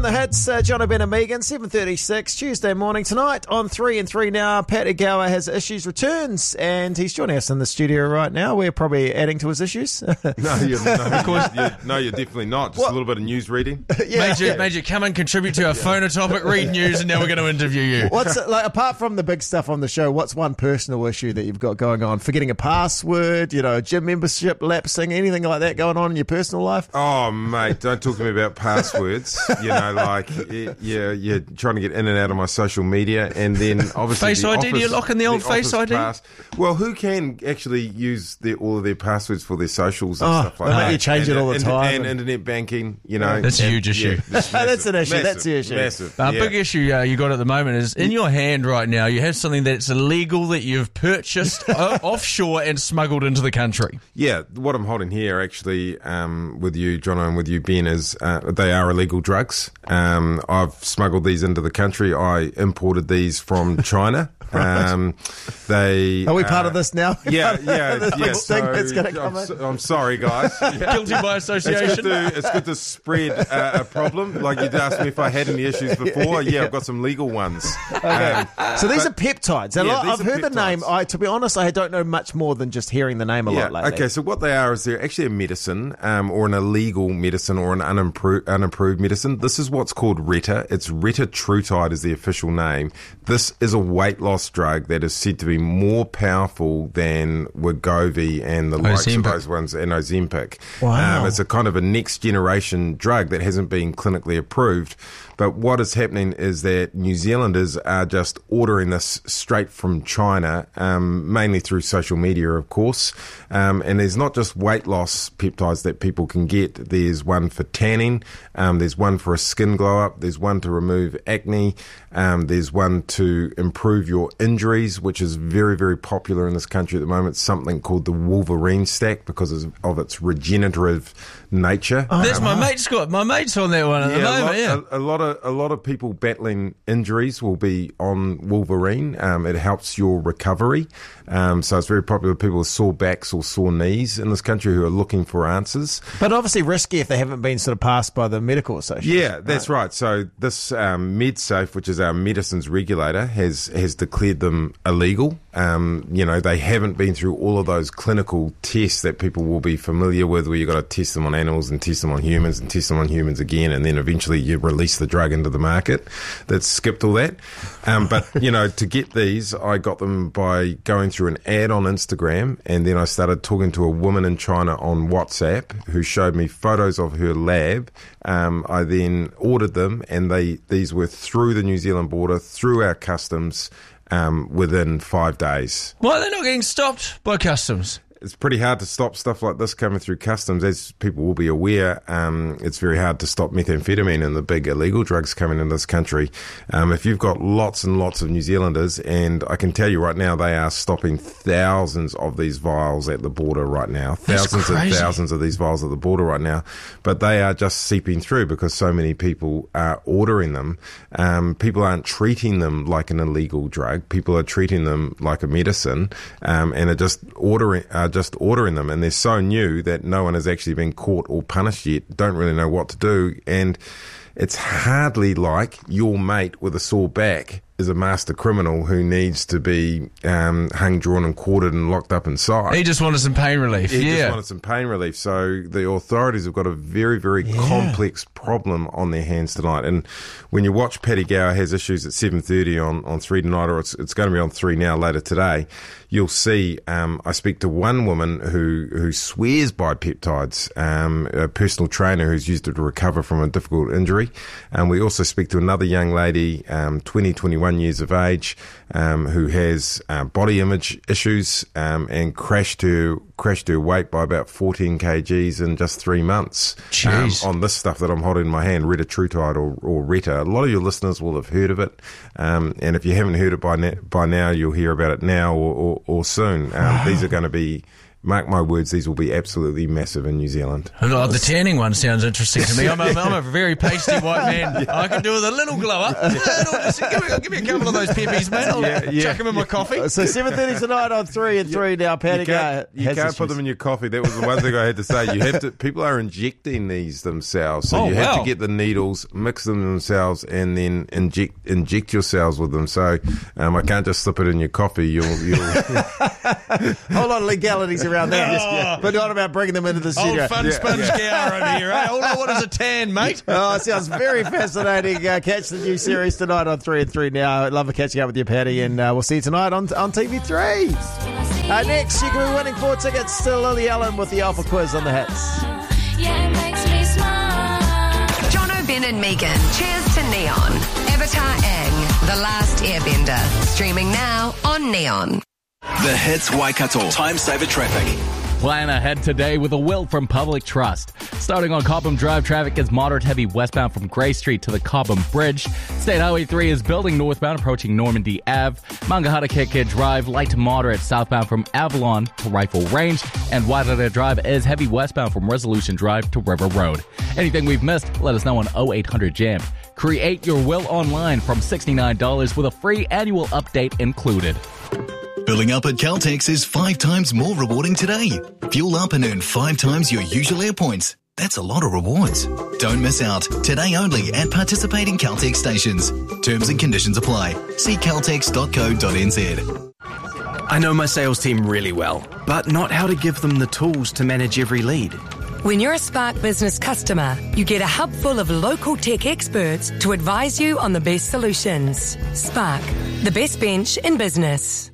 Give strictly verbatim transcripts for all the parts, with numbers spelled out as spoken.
on the hits, uh, John O'Ben and Megan, seven thirty-six, Tuesday morning tonight on three and three now. Pat Gower has issues returns, and he's joining us in the studio right now. We're probably adding to his issues. no, you're, no, of course, you're, no, you're definitely not. Just what? a little bit of news reading. yeah. Major, Major, come and contribute to our phonotopic, read news, and now we're going to interview you. What's it, like, apart from the big stuff on the show, what's one personal issue that you've got going on? Forgetting a password, you know, gym membership lapsing, anything like that going on in your personal life? Oh, mate, don't talk to me about passwords. You know, like, yeah, you're trying to get in and out of my social media, and then obviously Face the I D, office, do you lock in the old the Face I D? Pass. Well, who can actually use their, all of their passwords for their socials and oh, stuff like they that? Make you change and, it all the and, time. And, and internet banking, you know. That's a and, huge issue. Yeah, that's, that's an issue. Massive, That's the issue. Massive. A uh, yeah. big issue uh, you got at the moment is in your hand right now, you have something that's illegal that you've purchased uh, offshore and smuggled into the country. Yeah, what I'm holding here actually um, with you, Jono, and with you, Ben, is uh, they are illegal drugs. Um, I've smuggled these into the country. I imported these from China. Um, they Are we uh, part of this now? Yeah, yeah, this yeah. big So, thing that's gonna come I'm, in? so, I'm sorry, guys. Yeah. Guilty by It's association. good, to, it's good to spread uh, a problem. Like you'd asked me if I had any issues before. Yeah, I've got some legal ones. Okay. Um, so these but, are peptides. A yeah, lot, these I've are heard the name. peptides. I, to be honest, I don't know much more than just hearing the name a Yeah, lot lately. okay, so what they are is they're actually a medicine um, or an illegal medicine or an unimproved, unimproved medicine. This is what's called Retta. It's retatrutide is the official name. This is a weight loss drug that is said to be more powerful than Wegovy and the likes of Ozempic. those ones and Ozempic. Wow. Um, it's a kind of a next generation drug that hasn't been clinically approved. But what is happening is that New Zealanders are just ordering this straight from China, um, mainly through social media, of course. Um, and there's not just weight loss peptides that people can get. There's one for tanning. Um, there's one for a skin glow up. There's one to remove acne. Um, there's one to improve your injuries, which is very, very popular in this country at the moment. Something called the Wolverine stack because of its regenerative nature. Oh, that's Um, my mate, Scott. My mate's on that one at the yeah, moment, a lot, yeah. a, a lot of a lot of people battling injuries will be on Wolverine. Um, it helps your recovery. Um, so it's very popular with people with sore backs or sore knees in this country who are looking for answers. But obviously risky if they haven't been sort of passed by the medical association. Yeah, that's right. right. So this um, MedSafe, which is our medicines regulator, has has declared them illegal. Um, you know, they haven't been through all of those clinical tests that people will be familiar with, where you've got to test them on animals and test them on humans and test them on humans again, and then eventually you release the drug into the market. That's skipped all that. Um, but, you know, to get these, I got them by going through an ad on Instagram, and then I started talking to a woman in China on WhatsApp who showed me photos of her lab. Um, I then ordered them, and they these were through the New Zealand border, through our customs, um, within five days. Why are they not getting stopped by customs? It's pretty hard to stop stuff like this coming through customs. As people will be aware, um, it's very hard to stop methamphetamine and the big illegal drugs coming into this country. Um, if you've got lots and lots of New Zealanders, and I can tell you right now, they are stopping thousands of these vials at the border right now. Thousands and thousands of these vials at the border right now. But they are just seeping through because so many people are ordering them. Um, people aren't treating them like an illegal drug. People are treating them like a medicine, um, and are just ordering... Uh, just ordering them, and they're so new that no one has actually been caught or punished yet, don't really know what to do, and it's hardly like your mate with a sore back is a master criminal who needs to be um, hung, drawn and quartered and locked up inside. He just wanted some pain relief, He yeah. just wanted some pain relief. So the authorities have got a very, very Yeah. complex problem on their hands tonight. And when you watch Paddy Gower Has Issues at seven thirty on, on three tonight, or it's, it's going to be on three now later today, you'll see um, I speak to one woman who, who swears by peptides, um, a personal trainer who's used it to recover from a difficult injury. And we also speak to another young lady, um, twenty, twenty-one years of age, um, who has uh, body image issues um, and crashed her crashed her weight by about fourteen kilograms in just three months um, Jeez. on this stuff that I'm holding in my hand, retatrutide or, or Retta. A lot of your listeners will have heard of it, um, and if you haven't heard it by, na- by now, you'll hear about it now or, or, or soon. Um, Wow. These are going to be mark my words, these will be absolutely massive in New Zealand. Oh, the tanning one sounds interesting to me. I'm a, I'm a very pasty white man. I can do with a little glow up. Little, just give, me, give me a couple of those peppies, mate. I'll Yeah, yeah. chuck them in my coffee. So seven thirty tonight on three and three now. Paddy You can't, Gay you has can't issues. put them in your coffee. That was the one thing I had to say. You have to. People are injecting these themselves, so Oh, you have wow. to get the needles, mix them themselves, and then inject inject yourselves with them. So um, I can't just slip it in your coffee. You'll you'll. A whole lot of legalities around that, Oh. but not about bringing them into the Old studio. fun sponge gower over here, eh? All I want is a tan, mate. Oh, it sounds very fascinating. Uh, catch the new series tonight on three and three now. I'd love catching up with you, Paddy, and uh, we'll see you tonight on on T V three. Uh, next, you can be winning four tickets to Lily Allen with the Alpha Quiz on the hits. Yeah, it makes me smile. John O'Ben and Megan. Cheers to Neon. Avatar Aang, The Last Airbender. Streaming now on Neon. The Hits Waikato. Time saver traffic. Plan ahead today with a will from Public Trust. Starting on Cobham Drive, traffic is moderate heavy westbound from Grey Street to the Cobham Bridge. State Highway three is building northbound approaching Normandy Avenue. Mangahata Keke Drive, light to moderate southbound from Avalon to Rifle Range. And Wairara Drive is heavy westbound from Resolution Drive to River Road. Anything we've missed, let us know on oh eight hundred jam. Create your will online from sixty-nine dollars with a free annual update included. Filling up at Caltex is five times more rewarding today. Fuel up and earn five times your usual air points. That's a lot of rewards. Don't miss out. Today only at participating Caltex stations. Terms and conditions apply. See caltex dot co dot n z. I know my sales team really well, but not how to give them the tools to manage every lead. When you're a Spark Business customer, you get a hub full of local tech experts to advise you on the best solutions. Spark, the best bench in business.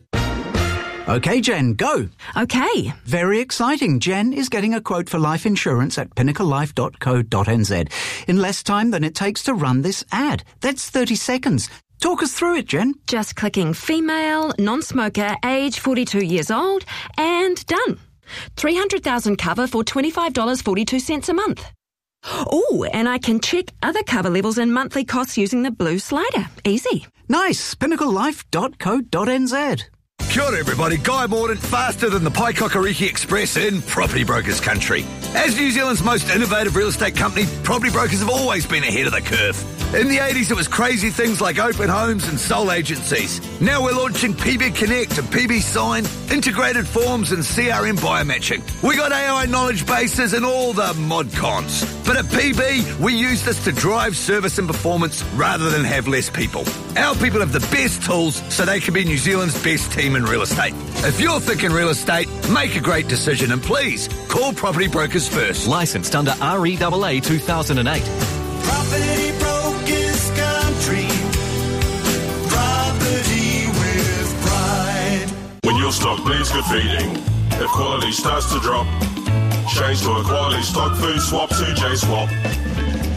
Okay, Jen, go. Okay. Very exciting. Jen is getting a quote for life insurance at pinnacle life dot co dot n z in less time than it takes to run this ad. That's thirty seconds. Talk us through it, Jen. Just clicking female, non-smoker, age forty-two years old, and done. three hundred thousand cover for twenty-five dollars and forty-two cents a month. Oh, and I can check other cover levels and monthly costs using the blue slider. Easy. Nice. pinnacle life dot co dot n z. Kia ora everybody, Guy Mordaunt, faster than the Paikokariki Express in Property Brokers country. As New Zealand's most innovative real estate company, Property Brokers have always been ahead of the curve. In the eighties, it was crazy things like open homes and sole agencies. Now we're launching P B Connect and P B Sign, integrated forms and C R M biomatching. We got A I knowledge bases and all the mod cons. But at P B, we use this to drive service and performance rather than have less people. Our people have the best tools so they can be New Zealand's best team in real estate. If you're thinking real estate, make a great decision and please call Property Brokers first. Licensed under R E A A two thousand eight. Property Brokers Country. Property with pride. When your stock needs good feeding, if quality starts to drop, change to a quality stock food swap to J Swap.